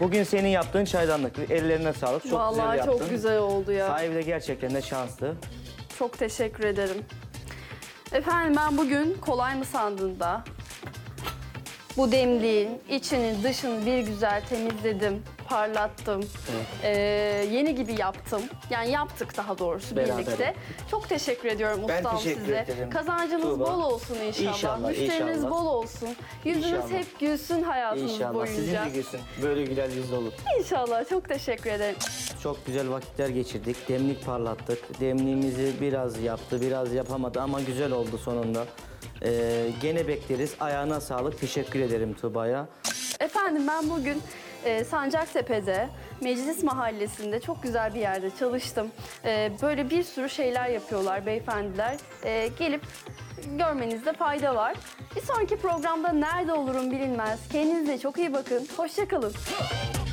Bugün senin yaptığın çaydanlık. Ellerine sağlık. Çok güzel Vallahi yaptın. çok güzel oldu ya. Sahibi de gerçekten de şanslı. Çok teşekkür ederim. Efendim ben bugün kolay mı sandığında bu demliğin içini dışını bir güzel temizledim, parlattım. Yeni gibi yaptım. Yani yaptık daha doğrusu Beraber. birlikte. Çok teşekkür ediyorum Ben ustam teşekkür size. ederim. Kazancınız Tuğba. bol olsun inşallah. İnşallah, Müşteriniz inşallah. bol olsun. Yüzünüz İnşallah. hep gülsün hayatınız İnşallah. boyunca. Sizin de gülsün. Böyle güler yüzlü olur. İnşallah. Çok teşekkür ederim. Çok güzel vakitler geçirdik. Demlik parlattık. Demliğimizi biraz yaptı, biraz yapamadı ama güzel oldu sonunda. Gene bekleriz. Ayağına sağlık. Teşekkür ederim Tuğba'ya. Efendim ben bugün Sancaktepe'de, Meclis Mahallesi'nde çok güzel bir yerde çalıştım. Böyle bir sürü şeyler yapıyorlar beyefendiler. Gelip görmenizde fayda var. Bir sonraki programda nerede olurum bilinmez. Kendinize çok iyi bakın. Hoşça kalın.